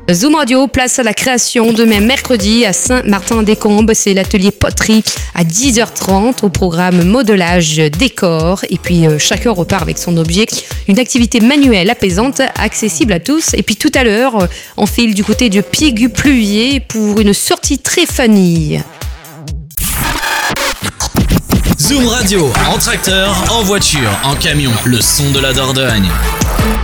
Zoom Radio, place à la création demain mercredi à Saint-Martin-des-Combes. C'est l'atelier poterie à 10h30 au programme modelage décor. Et puis chacun repart avec son objet. Une activité manuelle apaisante, accessible à tous. Et puis tout à l'heure, on file du côté de Piégu-Pluvier pour une sortie très funny. Zoom Radio, en tracteur, en voiture, en camion, le son de la Dordogne.